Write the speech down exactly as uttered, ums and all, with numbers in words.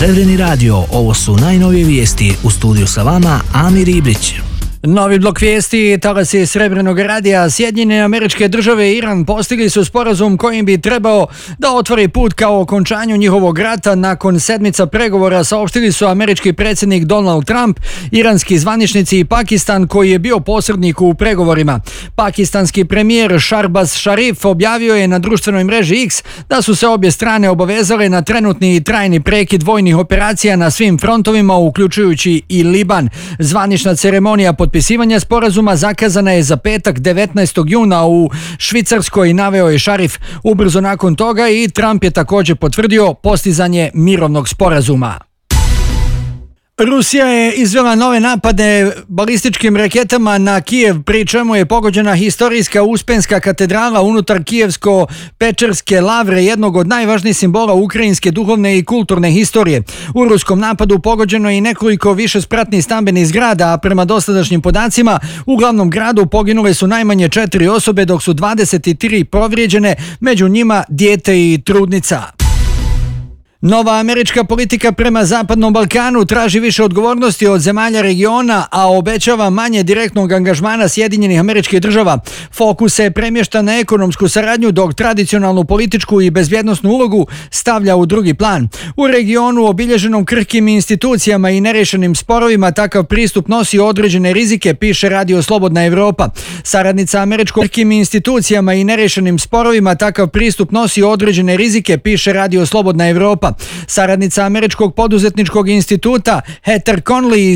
Srebreni radio, ovo su najnovije vijesti. U studiju sa vama Amir Ibrić. Novi blok vijesti, talasi Srebrenog radija. Sjedinjene Američke Države i Iran postigli su sporazum kojim bi trebao da otvori put kao okončanju njihovog rata. Nakon sedmica pregovora saopštili su američki predsjednik Donald Trump, iranski zvaničnici i Pakistan koji je bio posrednik u pregovorima. Pakistanski premijer Shahbaz Sharif objavio je na društvenoj mreži X da su se obje strane obavezale na trenutni i trajni prekid vojnih operacija na svim frontovima, uključujući i Liban. Zvanična ceremonija potpisivanja sporazuma zakazana je za petak devetnaestog juna u Švicarskoj, naveo je Sharif. Ubrzo nakon toga i Trump je također potvrdio postizanje mirovnog sporazuma. Rusija je izvela nove napade balističkim raketama na Kijev, pri čemu je pogođena historijska Uspenska katedrala unutar Kijevsko-Pečerske lavre, jednog od najvažnijih simbola ukrajinske duhovne i kulturne historije. U ruskom napadu pogođeno je i nekoliko višespratnih stambenih zgrada, a prema dosadašnjim podacima u glavnom gradu poginule su najmanje četiri osobe, dok su dvadeset tri povrijeđene, među njima dijete i trudnica. Nova američka politika prema Zapadnom Balkanu traži više odgovornosti od zemalja regiona, a obećava manje direktnog angažmana Sjedinjenih Američkih Država. Fokus se premješta na ekonomsku saradnju, dok tradicionalnu političku i bezbjednosnu ulogu stavlja u drugi plan. U regionu obilježenom krhkim institucijama i nerešenim sporovima takav pristup nosi određene rizike, piše Radio Slobodna Evropa. Saradnica američkog krhkim institucijama i nerešenim sporovima takav pristup nosi određene rizike, piše Radio Slobodna Evropa. Saradnica Američkog poduzetničkog instituta Heather Conley